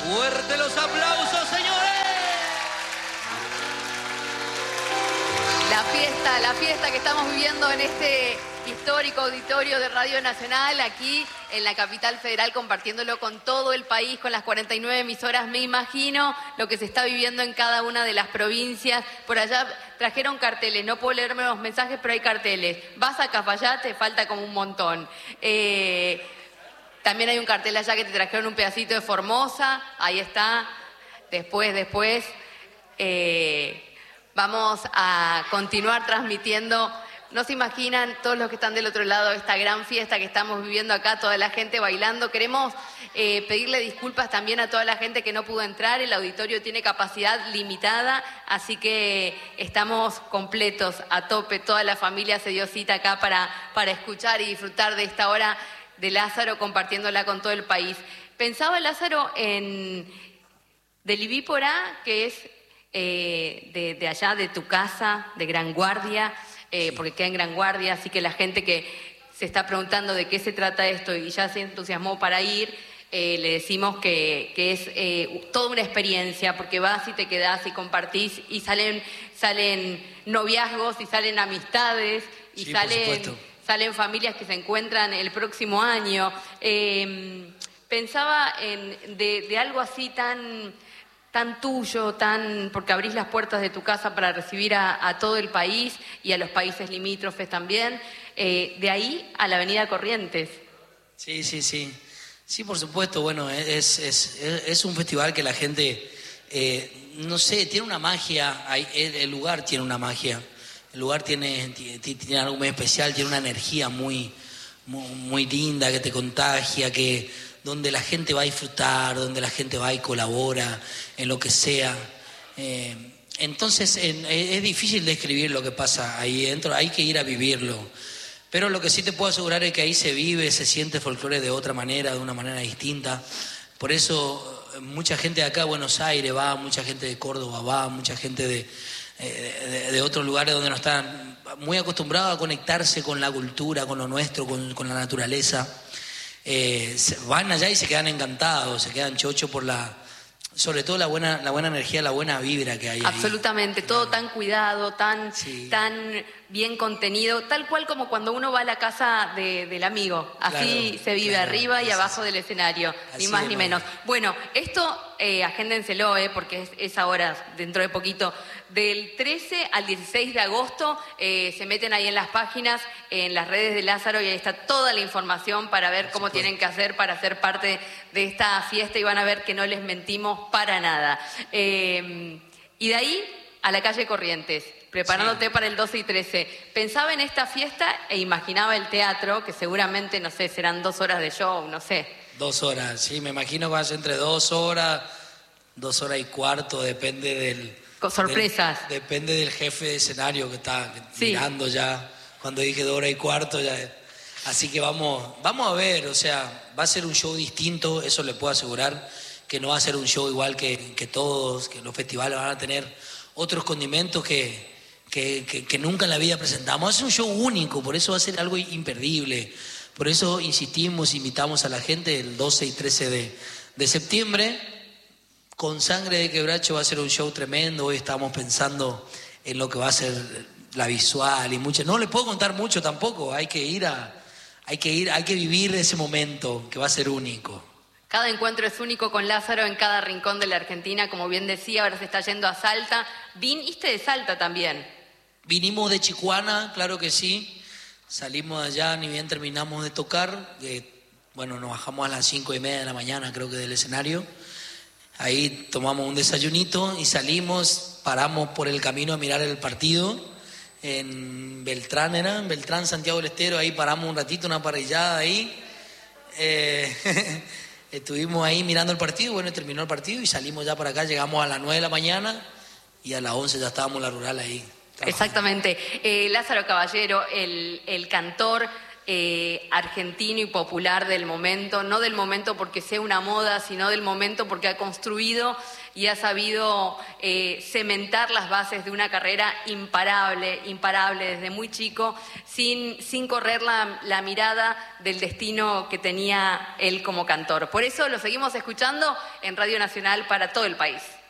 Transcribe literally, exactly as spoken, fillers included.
Fuerte los aplausos, señores. La fiesta, la fiesta que estamos viviendo en este histórico auditorio de Radio Nacional, aquí en la capital federal, compartiéndolo con todo el país, con las cuarenta y nueve emisoras. Me imagino lo que se está viviendo en cada una de las provincias. Por allá trajeron carteles, no puedo leerme los mensajes, pero hay carteles. Vas a Cafayate, falta como un montón. Eh, también hay un cartel allá que te trajeron un pedacito de Formosa, ahí está. Después, después... Eh, Vamos a continuar transmitiendo. No se imaginan todos los que están del otro lado de esta gran fiesta que estamos viviendo acá, toda la gente bailando. Queremos eh, pedirle disculpas también a toda la gente que no pudo entrar. El auditorio tiene capacidad limitada, así que estamos completos, a tope. Toda la familia se dio cita acá para, para escuchar y disfrutar de esta hora de Lázaro, compartiéndola con todo el país. Pensaba, Lázaro, en del Ibípora, que es... Eh, de, de allá, de tu casa, de Gran Guardia, eh, sí. Porque queda en Gran Guardia, así que la gente que se está preguntando de qué se trata esto y ya se entusiasmó para ir, eh, le decimos que, que es eh, toda una experiencia, porque vas y te quedás y compartís y salen, salen noviazgos y salen amistades y sí, salen, salen familias que se encuentran el próximo año. Eh, pensaba en de, de algo así tan... tan tuyo, tan porque abrís las puertas de tu casa para recibir a, a todo el país y a los países limítrofes también, eh, de ahí a la Avenida Corrientes. Sí, sí, sí. Sí, por supuesto, bueno, es, es, es un festival que la gente, eh, no sé, tiene una magia, el, el lugar tiene una magia, el lugar tiene, tiene, tiene algo muy especial, tiene una energía muy, muy, muy linda que te contagia, que... donde la gente va a disfrutar, donde la gente va y colabora en lo que sea. Eh, entonces en, es difícil describir lo que pasa ahí dentro, hay que ir a vivirlo. Pero lo que sí te puedo asegurar es que ahí se vive, se siente folclore de otra manera, de una manera distinta. Por eso mucha gente de acá de Buenos Aires va, mucha gente de Córdoba va, mucha gente de, de, de otros lugares donde no están muy acostumbrados a conectarse con la cultura, con lo nuestro, con, con la naturaleza. Eh, van allá y se quedan encantados, se quedan chochos por la, sobre todo la buena, la buena energía, la buena vibra que hay ahí. Absolutamente, todo tan cuidado, tan, sí. tan bien contenido, tal cual como cuando uno va a la casa de, del amigo, así claro, se vive claro, arriba y abajo del escenario, ni más ni menos. Bueno, esto eh, agéndenselo, eh, porque es, es ahora, dentro de poquito, del trece al dieciséis de agosto, eh, se meten ahí en las páginas, en las redes de Lázaro, y ahí está toda la información para ver cómo tienen que hacer para ser parte de esta fiesta, y van a ver que no les mentimos para nada. Eh, y de ahí a la calle Corrientes, preparándote sí. para el doce y trece. Pensaba en esta fiesta e imaginaba el teatro, que seguramente, no sé, serán dos horas de show, no sé. Dos horas, sí, me imagino que va a ser entre dos horas, dos horas y cuarto, depende del... Con sorpresas. Del, depende del jefe de escenario que está sí. mirando ya, cuando dije dos horas y cuarto ya... Así que vamos, vamos a ver, o sea, va a ser un show distinto, eso le puedo asegurar, que no va a ser un show igual que, que todos, que los festivales van a tener otros condimentos que, que, que, que nunca en la vida presentamos. Es un show único, por eso va a ser algo imperdible. Por eso insistimos, invitamos a la gente el doce y trece de, de septiembre. Con Sangre de Quebracho va a ser un show tremendo. Hoy estamos pensando en lo que va a ser la visual y mucho. No les puedo contar mucho tampoco, hay que ir a, hay que ir, hay que vivir ese momento que va a ser único. Cada encuentro es único con Lázaro en cada rincón de la Argentina, como bien decía, ahora se está yendo a Salta. Viniste de Salta también. Vinimos de Chicuana, claro que sí. Salimos de allá, ni bien terminamos de tocar. Eh, bueno, nos bajamos a las cinco y media de la mañana, creo que del escenario. Ahí tomamos un desayunito y salimos, paramos por el camino a mirar el partido. En Beltrán era, en Beltrán, Santiago del Estero, ahí paramos un ratito, una parrillada ahí. Eh, Estuvimos ahí mirando el partido, bueno, terminó el partido y salimos ya para acá, llegamos a las nueve de la mañana y a las once ya estábamos en la rural ahí. Exactamente. Eh, Lázaro Caballero, el, el cantor eh, argentino y popular del momento, no del momento porque sea una moda, sino del momento porque ha construido y ha sabido eh, cementar las bases de una carrera imparable, imparable desde muy chico, sin, sin correr la, la mirada del destino que tenía él como cantor. Por eso lo seguimos escuchando en Radio Nacional para todo el país.